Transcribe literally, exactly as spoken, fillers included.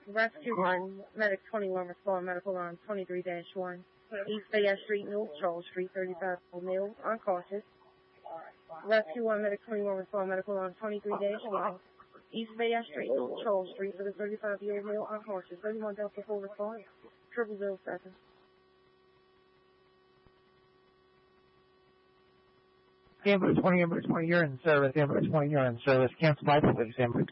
Rescue one, Medic twenty-one, respond medical on twenty-three dash one. East Bayard Street, North Charles Street, thirty-five Mill, unconscious. Rescue one, Medic twenty-one, respond medical on twenty-three dash one. East Bayard Street, North Charles Street, for the thirty-five-year-old male, unconscious. thirty-one Delta four, respond. Triple zero seven. Amber twenty, Amber twenty, you're in service. Amber twenty, you're in service. Cancel my police, Amber